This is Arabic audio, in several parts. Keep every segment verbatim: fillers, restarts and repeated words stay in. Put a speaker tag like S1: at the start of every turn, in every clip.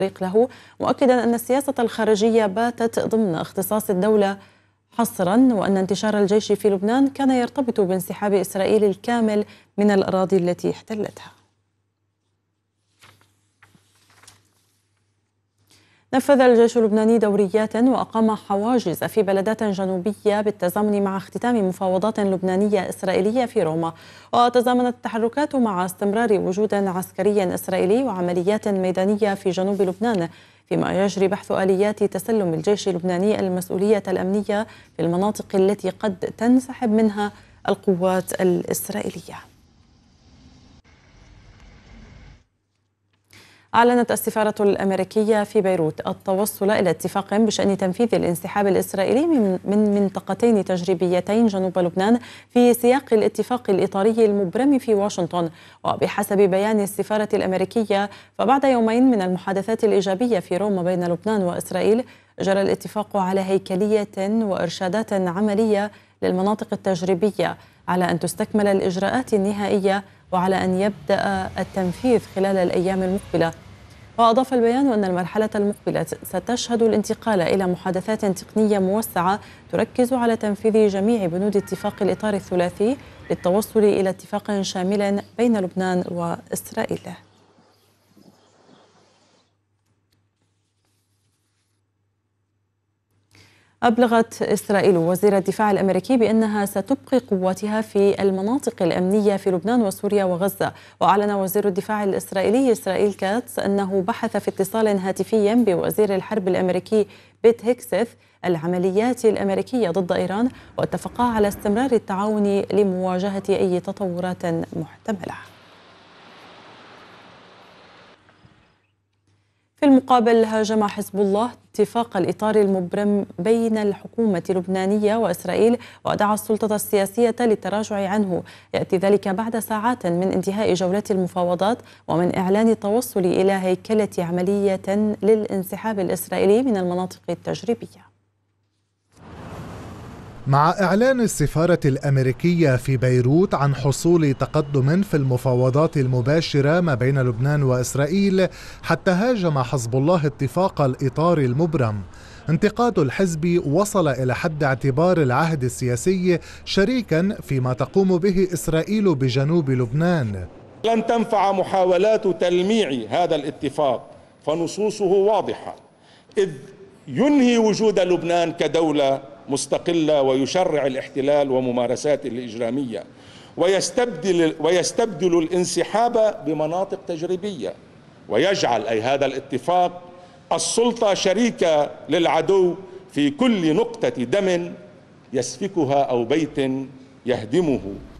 S1: له، مؤكدا أن السياسة الخارجية باتت ضمن اختصاص الدولة حصرا، وأن انتشار الجيش في لبنان كان يرتبط بانسحاب إسرائيل الكامل من الأراضي التي احتلتها. نفذ الجيش اللبناني دوريات وأقام حواجز في بلدات جنوبية بالتزامن مع اختتام مفاوضات لبنانية إسرائيلية في روما، وتزامنت التحركات مع استمرار وجود عسكري إسرائيلي وعمليات ميدانية في جنوب لبنان، فيما يجري بحث آليات تسلم الجيش اللبناني المسؤولية الأمنية في المناطق التي قد تنسحب منها القوات الإسرائيلية. أعلنت السفارة الأمريكية في بيروت التوصل إلى اتفاق بشأن تنفيذ الانسحاب الإسرائيلي من منطقتين تجريبيتين جنوب لبنان في سياق الاتفاق الإطاري المبرم في واشنطن. وبحسب بيان السفارة الأمريكية، فبعد يومين من المحادثات الإيجابية في روما بين لبنان وإسرائيل، جرى الاتفاق على هيكلية وإرشادات عملية للمناطق التجريبية على أن تستكمل الإجراءات النهائية وعلى أن يبدأ التنفيذ خلال الأيام المقبلة. وأضاف البيان أن المرحلة المقبلة ستشهد الانتقال إلى محادثات تقنية موسعة تركز على تنفيذ جميع بنود اتفاق الإطار الثلاثي للتوصل إلى اتفاق شامل بين لبنان وإسرائيل. أبلغت إسرائيل وزير الدفاع الأمريكي بأنها ستبقي قواتها في المناطق الأمنية في لبنان وسوريا وغزة. وأعلن وزير الدفاع الإسرائيلي إسرائيل كاتس أنه بحث في اتصال هاتفي بوزير الحرب الأمريكي بيت هيكسث العمليات الأمريكية ضد إيران، واتفقا على استمرار التعاون لمواجهة أي تطورات محتملة. في المقابل، هاجم حزب الله اتفاق الإطار المبرم بين الحكومة اللبنانية وإسرائيل، ودعا السلطة السياسية للتراجع عنه. يأتي ذلك بعد ساعات من انتهاء جولات المفاوضات ومن إعلان التوصل إلى هيكلة عملية للانسحاب الإسرائيلي من المناطق التجريبية.
S2: مع إعلان السفارة الأمريكية في بيروت عن حصول تقدم في المفاوضات المباشرة ما بين لبنان وإسرائيل، حتى هاجم حزب الله اتفاق الإطار المبرم. انتقاد الحزب وصل إلى حد اعتبار العهد السياسي شريكا فيما تقوم به إسرائيل بجنوب لبنان.
S3: لن تنفع محاولات تلميع هذا الاتفاق، فنصوصه واضحة، إذ ينهي وجود لبنان كدولة مستقلة ويشرع الاحتلال وممارساته الإجرامية، ويستبدل ويستبدل الانسحاب بمناطق تجريبية، ويجعل أي هذا الاتفاق السلطة شريكة للعدو في كل نقطة دم يسفكها أو بيت يهدمه.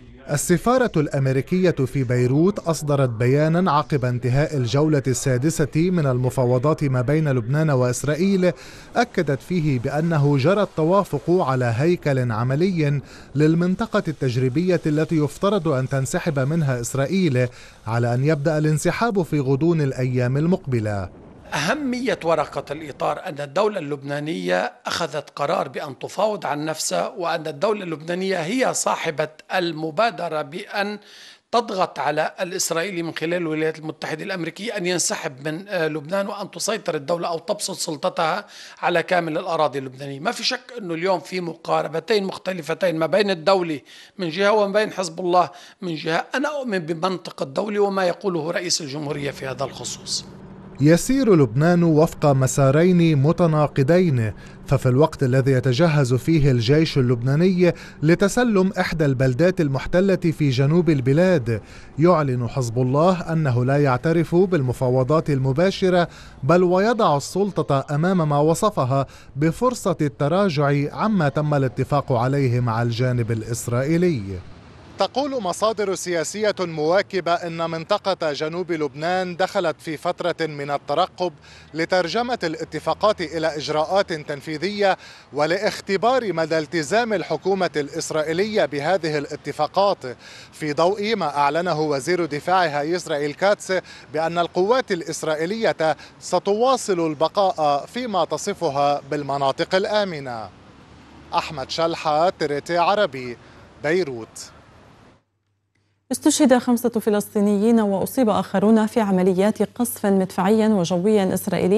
S2: السفارة الأمريكية في بيروت أصدرت بيانا عقب انتهاء الجولة السادسة من المفاوضات ما بين لبنان وإسرائيل، أكدت فيه بأنه جرى التوافق على هيكل عملي للمنطقة التجريبية التي يفترض أن تنسحب منها إسرائيل، على أن يبدأ الانسحاب في غضون الأيام المقبلة.
S4: أهمية ورقة الإطار أن الدولة اللبنانية أخذت قرار بأن تفاوض عن نفسها، وأن الدولة اللبنانية هي صاحبة المبادرة بأن تضغط على الإسرائيلي من خلال الولايات المتحدة الأمريكية أن ينسحب من لبنان، وأن تسيطر الدولة أو تبسط سلطتها على كامل الأراضي اللبنانية. ما في شك أنه اليوم في مقاربتين مختلفتين ما بين الدولة من جهة وما بين حزب الله من جهة. أنا أؤمن بمنطق الدولة وما يقوله رئيس الجمهورية في هذا الخصوص.
S2: يسير لبنان وفق مسارين متناقضين، ففي الوقت الذي يتجهز فيه الجيش اللبناني لتسلم إحدى البلدات المحتلة في جنوب البلاد، يعلن حزب الله أنه لا يعترف بالمفاوضات المباشرة، بل ويضع السلطة أمام ما وصفها بفرصة التراجع عما تم الاتفاق عليه مع الجانب الإسرائيلي. تقول مصادر سياسية مواكبة إن منطقة جنوب لبنان دخلت في فترة من الترقب لترجمة الاتفاقات إلى إجراءات تنفيذية ولاختبار مدى التزام الحكومة الإسرائيلية بهذه الاتفاقات، في ضوء ما أعلنه وزير دفاعها إسرائيل كاتس بأن القوات الإسرائيلية ستواصل البقاء فيما تصفها بالمناطق الآمنة. أحمد شلحة، تريتي عربي، بيروت.
S1: استشهد خمسة فلسطينيين وأصيب آخرون في عمليات قصف مدفعي وجوي إسرائيلي